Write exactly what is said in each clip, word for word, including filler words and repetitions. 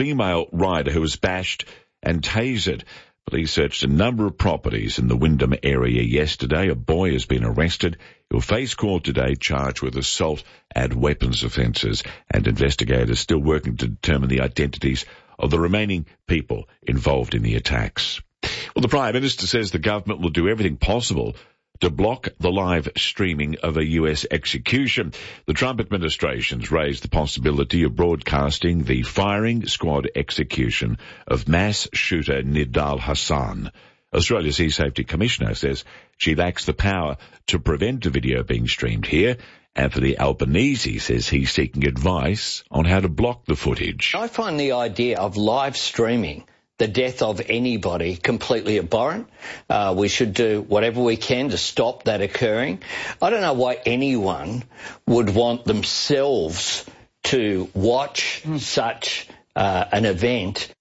female rider who was bashed and tasered. Police searched a number of properties in the Wyndham area yesterday. A boy has been arrested. He'll face court today charged with assault and weapons offences, and investigators still working to determine the identities of the remaining people involved in the attacks. Well, the Prime Minister says the government will do everything possible to block the live streaming of a U S execution. The Trump administration's raised the possibility of broadcasting the firing squad execution of mass shooter Nidal Hasan. Australia's E-Safety Commissioner says she lacks the power to prevent a video being streamed here. Anthony Albanese says he's seeking advice on how to block the footage. I find the idea of live streaming the death of anybody completely abhorrent. Uh, we should do whatever we can to stop that occurring. I don't know why anyone would want themselves to watch mm. such uh, an event.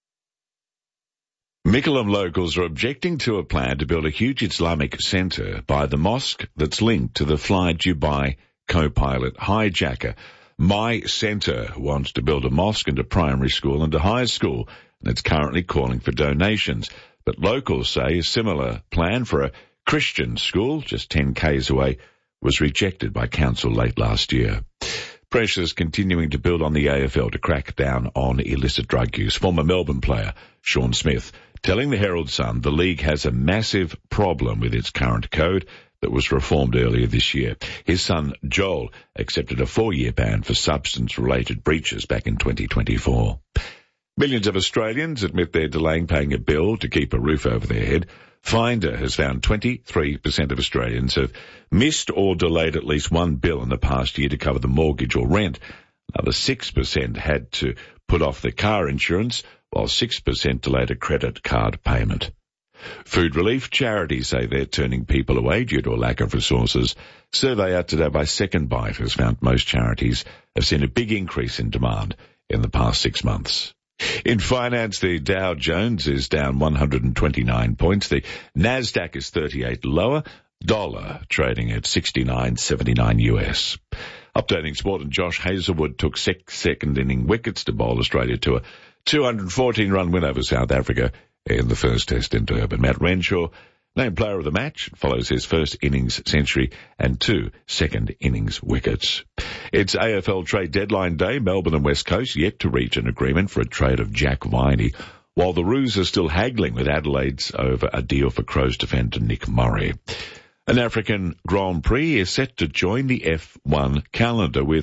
Mickleham locals are objecting to a plan to build a huge Islamic centre by the mosque that's linked to the Fly Dubai co-pilot hijacker. My Centre wants to build a mosque and a primary school and a high school, and it's currently calling for donations. But locals say a similar plan for a Christian school just ten kays away was rejected by council late last year. Pressure's continuing to build on the A F L to crack down on illicit drug use. Former Melbourne player Sean Smith telling the Herald Sun the league has a massive problem with its current code that was reformed earlier this year. His son Joel accepted a four-year ban for substance-related breaches back in twenty twenty-four. Millions of Australians admit they're delaying paying a bill to keep a roof over their head. Finder has found twenty-three percent of Australians have missed or delayed at least one bill in the past year to cover the mortgage or rent. Another six percent had to put off their car insurance, while six percent delayed a credit card payment. Food relief charities say they're turning people away due to a lack of resources. Survey out today by Second Bite has found most charities have seen a big increase in demand in the past six months. In finance, the Dow Jones is down one hundred twenty-nine points. The Nasdaq is thirty-eight lower. Dollar trading at sixty-nine seventy-nine U S. Updating sport, and Josh Hazlewood took six second inning wickets to bowl Australia to a two hundred fourteen run win over South Africa in the first test in Durban. Matt Renshaw, named player of the match, follows his first innings century and two second innings wickets. It's A F L trade deadline day. Melbourne and West Coast yet to reach an agreement for a trade of Jack Viney, while the Roos are still haggling with Adelaide's over a deal for Crows defender Nick Murray. An African Grand Prix is set to join the F one calendar, with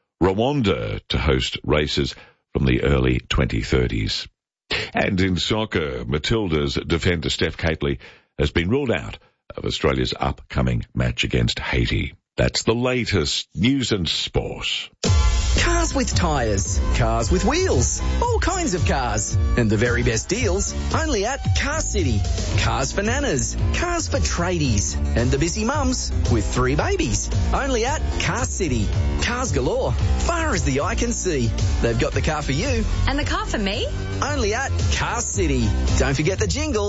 Rwanda to host races from the early twenty thirties. And in soccer, Matilda's defender Steph Capely has been ruled out of Australia's upcoming match against Haiti. That's the latest news and sport. Cars with tyres, cars with wheels, all kinds of cars. And the very best deals only at Car City. Cars for nanas, cars for tradies, and the busy mums with three babies. Only at Car City. Cars galore, far as the eye can see. They've got the car for you. And the car for me? Only at Car City. Don't forget the jingle.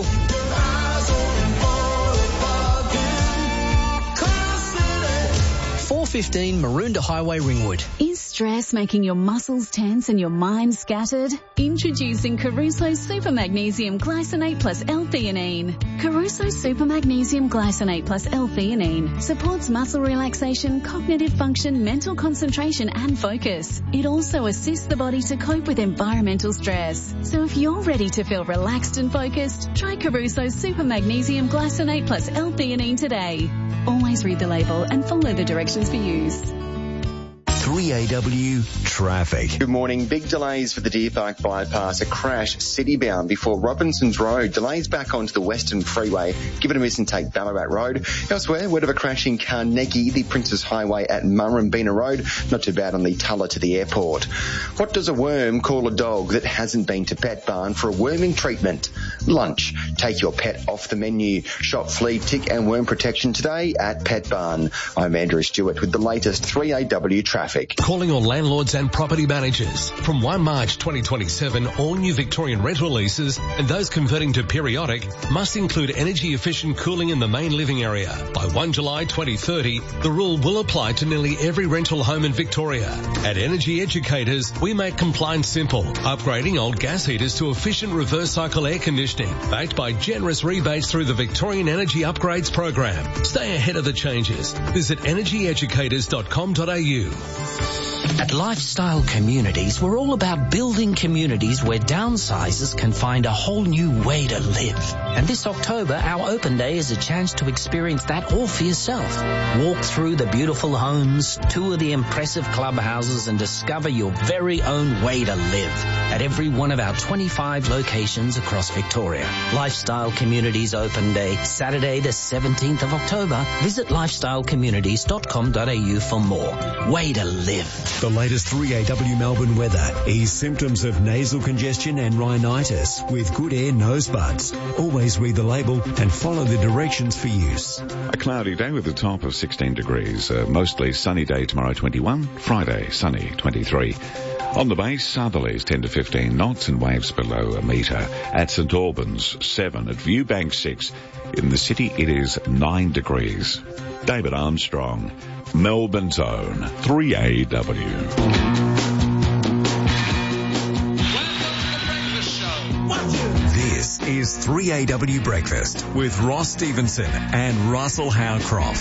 four fifteen Maroondah Highway, Ringwood. Is stress making your muscles tense and your mind scattered? Introducing Caruso Super Magnesium Glycinate plus L-theanine. Caruso Super Magnesium Glycinate plus L-theanine supports muscle relaxation, cognitive function, mental concentration and focus. It also assists the body to cope with environmental stress. So if you're ready to feel relaxed and focused, try Caruso Super Magnesium Glycinate plus L-theanine today. Always read the label and follow the directions for use. three A W traffic. Good morning. Big delays for the Deer Park bypass. A crash city-bound before Robinsons Road. Delays back onto the Western Freeway. Give it a miss and take Ballarat Road. Elsewhere, word of a crash in Carnegie, the Princes Highway at Murrumbina Road. Not too bad on the Tulla to the airport. What does a worm call a dog that hasn't been to Pet Barn for a worming treatment? Lunch. Take your pet off the menu. Shop flea, tick and worm protection today at Pet Barn. I'm Andrew Stewart with the latest three A W traffic. traffic. Calling all landlords and property managers. From first of March twenty twenty-seven, all new Victorian rental leases and those converting to periodic must include energy efficient cooling in the main living area. By first of July twenty thirty, the rule will apply to nearly every rental home in Victoria. At Energy Educators, we make compliance simple, upgrading old gas heaters to efficient reverse cycle air conditioning, backed by generous rebates through the Victorian Energy Upgrades program. Stay ahead of the changes. Visit energy educators dot com dot a u. At Lifestyle Communities, we're all about building communities where downsizers can find a whole new way to live. And this October, our open day is a chance to experience that all for yourself. Walk through the beautiful homes, tour the impressive clubhouses, and discover your very own way to live at every one of our twenty-five locations across Victoria. Lifestyle Communities Open Day, Saturday the seventeenth of October. Visit lifestyle communities dot com dot a u for more. Way to live. The latest three A W Melbourne weather. Ease symptoms of nasal congestion and rhinitis with Good Air nose buds. Always read the label and follow the directions for use. A cloudy day with a top of sixteen degrees. Uh, mostly sunny day tomorrow, twenty-one. Friday, sunny, twenty-three. On the base, southerlies ten to fifteen knots and waves below a metre. At St Albans, seven. At Viewbank, six. In the city, it is nine degrees. David Armstrong, Melbourne's own three A W. This is three A W Breakfast with Ross Stevenson and Russell Howcroft.